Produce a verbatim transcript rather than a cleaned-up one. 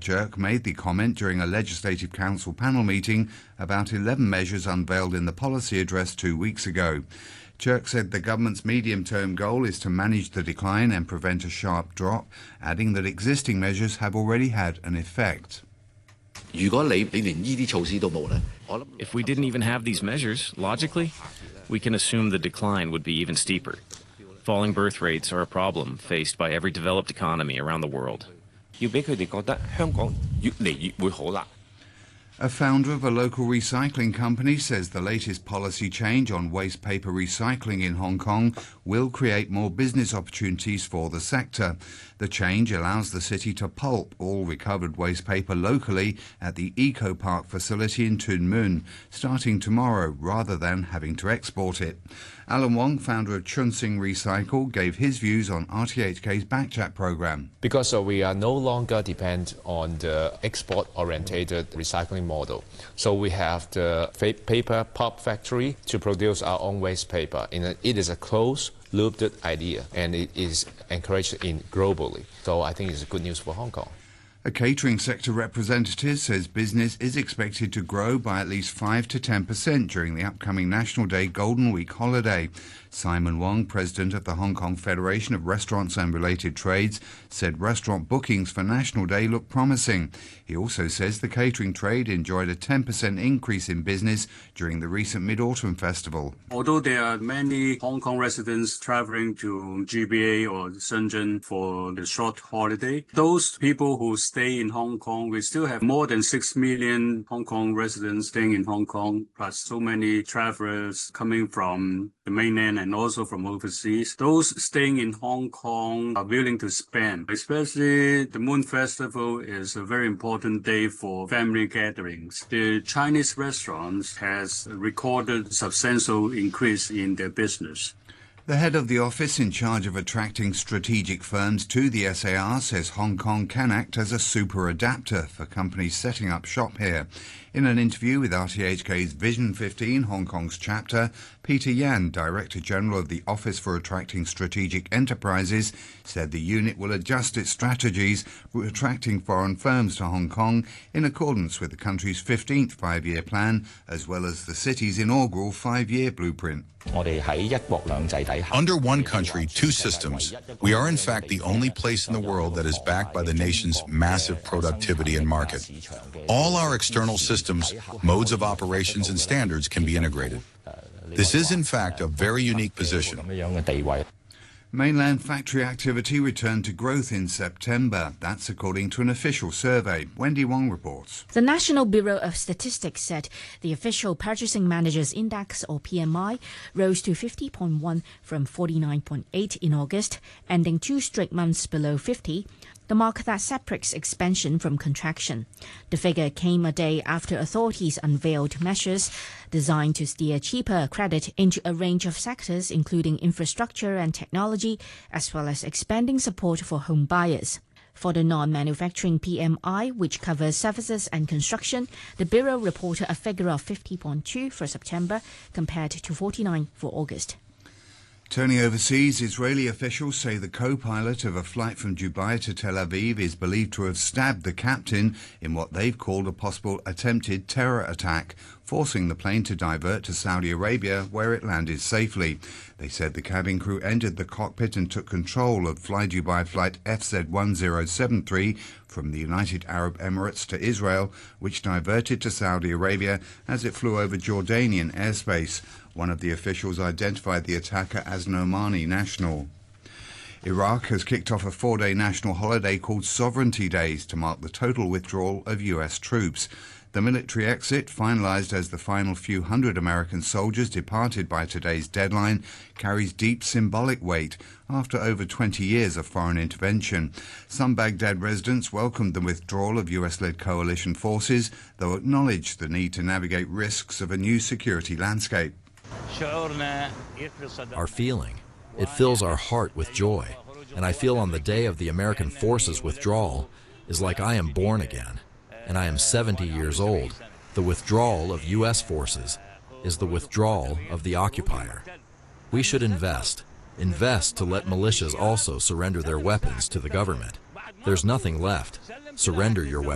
Cheuk made the comment during a Legislative Council panel meeting about eleven measures unveiled in the policy address two weeks ago. Cheuk said the government's medium-term goal is to manage the decline and prevent a sharp drop, adding that existing measures have already had an effect. If we didn't even have these measures, logically, we can assume the decline would be even steeper. Falling birth rates are a problem faced by every developed economy around the world. A founder of a local recycling company says the latest policy change on waste paper recycling in Hong Kong will create more business opportunities for the sector. The change allows the city to pulp all recovered waste paper locally at the Eco Park facility in Tuen Mun, starting tomorrow, rather than having to export it. Alan Wong, founder of Chun Sing Recycle, gave his views on R T H K's Backchat program. Because uh, we are no longer dependent on the export-orientated recycling model. So we have the paper pulp factory to produce our own waste paper. And it is a closed, looped idea, and it is encouraged in globally. So I think it's good news for Hong Kong. A catering sector representative says business is expected to grow by at least five to ten percent during the upcoming National Day Golden Week holiday. Simon Wong, president of the Hong Kong Federation of Restaurants and Related Trades, said restaurant bookings for National Day look promising. He also says the catering trade enjoyed a ten percent increase in business during the recent Mid-Autumn Festival. Although there are many Hong Kong residents traveling to G B A or Shenzhen for the short holiday, those people who stay in Hong Kong, we still have more than six million Hong Kong residents staying in Hong Kong, plus so many travelers coming from the mainland and also from overseas. Those staying in Hong Kong are willing to spend. Especially the Moon Festival is a very important day for family gatherings. The Chinese restaurants has recorded substantial increase in their business. The head of the office in charge of attracting strategic firms to the S A R says Hong Kong can act as a super adapter for companies setting up shop here. In an interview with R T H K's Vision fifteen, Hong Kong's chapter, Peter Yan, Director General of the Office for Attracting Strategic Enterprises, said the unit will adjust its strategies for attracting foreign firms to Hong Kong in accordance with the country's fifteenth five-year plan, as well as the city's inaugural five-year blueprint. Under one country, two systems, we are in fact the only place in the world that is backed by the nation's massive productivity and market. All our external systems, modes of operations and standards can be integrated. This is in fact a very unique position. Mainland factory activity returned to growth in September. That's according to an official survey. Wendy Wong reports. The National Bureau of Statistics said the official Purchasing Managers Index, or P M I, rose to fifty point one from forty-nine point eight in August, ending two straight months below fifty. The mark that separates expansion from contraction. The figure came a day after authorities unveiled measures designed to steer cheaper credit into a range of sectors, including infrastructure and technology, as well as expanding support for home buyers. For the non-manufacturing P M I, which covers services and construction, the Bureau reported a figure of fifty point two for September compared to forty-nine for August. Turning overseas, Israeli officials say the co-pilot of a flight from Dubai to Tel Aviv is believed to have stabbed the captain in what they've called a possible attempted terror attack, forcing the plane to divert to Saudi Arabia, where it landed safely. They said the cabin crew entered the cockpit and took control of Fly Dubai flight F Z one zero seven three from the United Arab Emirates to Israel, which diverted to Saudi Arabia as it flew over Jordanian airspace. One of the officials identified the attacker as an Omani national. Iraq has kicked off a four-day national holiday called Sovereignty Days to mark the total withdrawal of U S troops. The military exit, finalized as the final few hundred American soldiers departed by today's deadline, carries deep symbolic weight after over twenty years of foreign intervention. Some Baghdad residents welcomed the withdrawal of U S-led coalition forces, though acknowledged the need to navigate risks of a new security landscape. Our feeling, it fills our heart with joy, and I feel on the day of the American forces withdrawal is like I am born again, and I am seventy years old. The withdrawal of U S forces is the withdrawal of the occupier. We should invest, invest to let militias also surrender their weapons to the government. There's nothing left. Surrender your weapons.